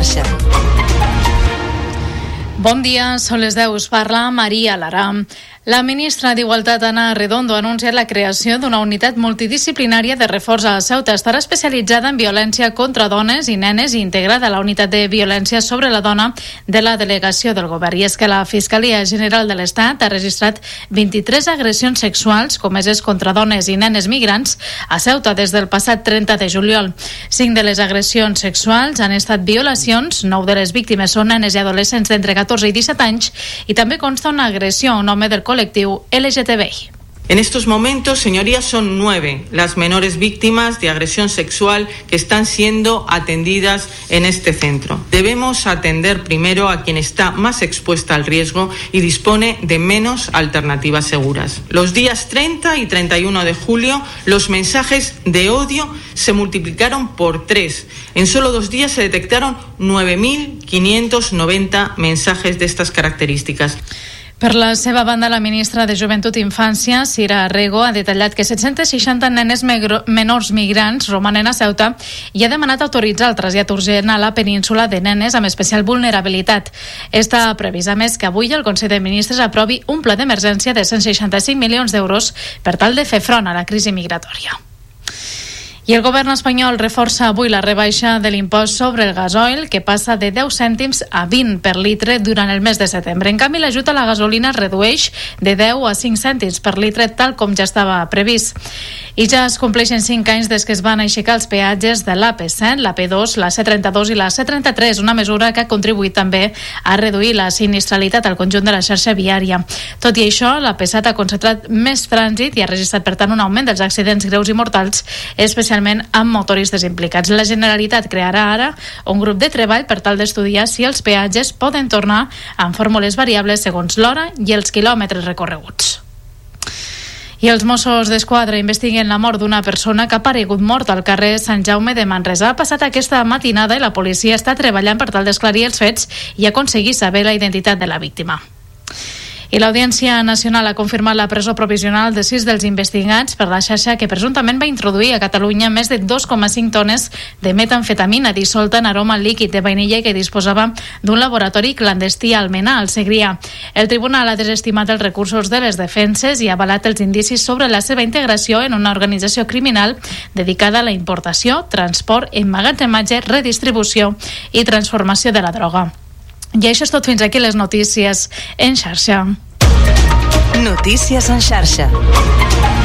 xarxa. Bon dia, són les 10, us parla Maria Lara. La ministra d'Igualtat, Ana Redondo, ha anunciat la creació d'una unitat multidisciplinària de reforç a Ceuta. Estarà especialitzada en violència contra dones i nenes i integrada a la unitat de violència sobre la dona de la delegació del govern. I és que la Fiscalia General de l'Estat ha registrat 23 agressions sexuals comeses contra dones i nenes migrants a Ceuta des del passat 30 de juliol. 5 de les agressions sexuals han estat violacions, 9 de les víctimes són nenes i adolescents d'entre 14 i 17 anys i també consta una agressió a un home del colectivo LGTBI. En estos momentos, señorías, son 9 las menores víctimas de agresión sexual que están siendo atendidas en este centro. Debemos atender primero a quien está más expuesta al riesgo y dispone de menos alternativas seguras. Los días 30 y 31 de julio, los mensajes de odio se multiplicaron por 3. En solo 2 días se detectaron 9.590 mensajes de estas características. Per la seva banda, la ministra de Joventut i Infància, Sira Rego, ha detallat que 760 nenes menors migrants romanen a Ceuta i ha demanat autoritzar el trasllat urgent a la península de nenes amb especial vulnerabilitat. Està previst, a més, que avui el Consell de Ministres aprovi un pla d'emergència de 165 milions d'euros per tal de fer front a la crisi migratòria. I el govern espanyol reforça avui la rebaixa de l'impost sobre el gasoil, que passa de 10 cèntims a 20 per litre durant el mes de setembre. En canvi, l'ajut a la gasolina es redueix de 10 a 5 cèntims per litre, tal com ja estava previst. I ja es compleixen 5 anys des que es van aixecar els peatges de l'AP7, l'AP2, la C32 i la C33, una mesura que ha contribuït també a reduir la sinistralitat al conjunt de la xarxa viària. Tot i això, l'AP7 ha concentrat més trànsit i ha registrat, per tant, un augment dels accidents greus i mortals, especialment amb motoristes implicats. La Generalitat crearà ara un grup de treball per tal d'estudiar si els peatges poden tornar amb fórmules variables segons l'hora i els quilòmetres recorreguts. I els Mossos d'Esquadra investiguen la mort d'una persona que ha aparegut morta al carrer Sant Jaume de Manresa. Ha passat aquesta matinada i la policia està treballant per tal d'esclarir els fets i aconseguir saber la identitat de la víctima. I l'Audiència Nacional ha confirmat la presó provisional de 6 dels investigats per la xarxa que presumptament va introduir a Catalunya més de 2,5 tones de metamfetamina dissolta en aroma líquid de vainilla i que disposava d'un laboratori clandestí a Almenar, al Segrià. El tribunal ha desestimat els recursos de les defenses i ha avalat els indicis sobre la seva integració en una organització criminal dedicada a la importació, transport, emmagatzematge, redistribució i transformació de la droga. I això és tot, fins aquí les notícies en xarxa. Notícies en xarxa.